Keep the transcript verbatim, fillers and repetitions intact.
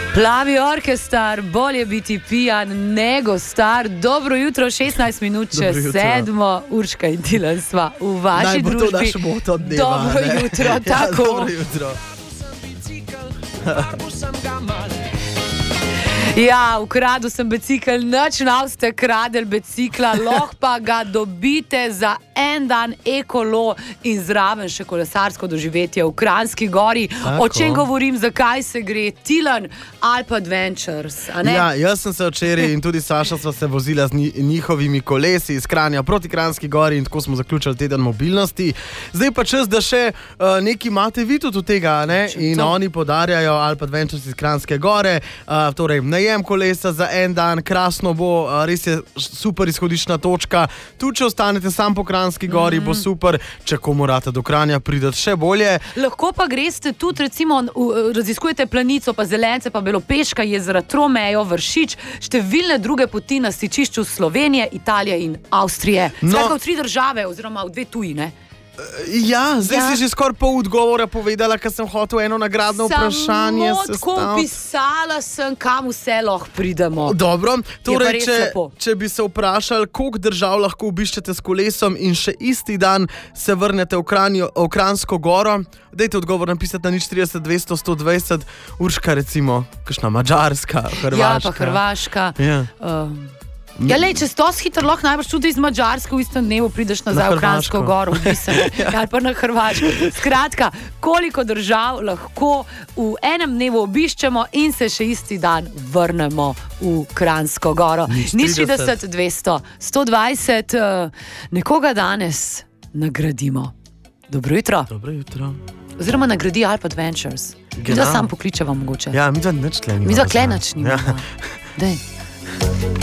Plavi orkestar, bolje biti pijan nego star. Dobro jutro, šestnajst minut čez sedmo, Urška in Tilen sva v vaši Naj bo družbi. to naš moto dneva, Dobro ne? jutro, Ja, tako. dobro jutro. Ja, ukradel sem bicikel, nič nav ste kradel bicikla, lahko pa ga dobite za en dan ekolo in zraven še kolesarsko doživetje v Kranjski gori. Tako. O čem govorim, zakaj se gre? Tilen Alp Adventures, a ne? Ja, jaz sem se včeraj in tudi Saša sva se vozila z nji- njihovimi kolesi iz Kranja proti Kranjski gori in tako smo zaključili teden mobilnosti. Zdaj pa čas, da še uh, neki imate vi tudi od tega, ne? In to. oni podarjajo Alp Adventures iz Kranjske gore, uh, torej najem kolesa za en dan, krasno bo, uh, res je super izhodiščna točka. Tu, če ostanete sam po Kranjski gori, mm. bo super, če komu morate do Kranja prideti še bolje. Lahko pa greste tudi, recimo, v- raziskujete Planico, pa Zelence, pa Belopeška, jezera Tromejo, Vršič, številne druge poti na stičišču Slovenije, Italije in Avstrije. No. Skratka, v tri države oziroma v dve tuji, ne? Ja, zdaj Ja. si že skoraj pol odgovora povedala, ker sem hotel eno nagradno vprašanje Samo tako sestaviti. pisala sem, kam vse lahko pridemo. Dobro, pa torej, res če, lepo. če bi se vprašali, koliko držav lahko obiščete s kolesom in še isti dan se vrnete v, Kranjo, v Kranjsko goro, dajte odgovor napisati na nič trideset, dvesto, sto dvajset, Urška recimo, kakšna Madžarska, Hrvaška. Ja, pa Hrvaška. Ja. Um, ja, lej, če sto hitro lahko najbrž tudi iz Madžarske v istem dnevu prideš nazaj Na v Kranjsko Hrvaško. goro, mislim, ali pa na Hrvaško. Skratka, koliko držav lahko v enem dnevu obiščemo in se še isti dan vrnemo v Kranjsko goro. Nič trideset, dvesto, sto dvajset, uh, nekoga danes nagradimo. Dobro jutro. Dobro jutro. Oziroma nagradi Alp Adventures. Mi da Genau. sam pokličeva mogoče. Ja, mi da nič tle nimamo. Mi za klenač Ja. nimamo. Daj.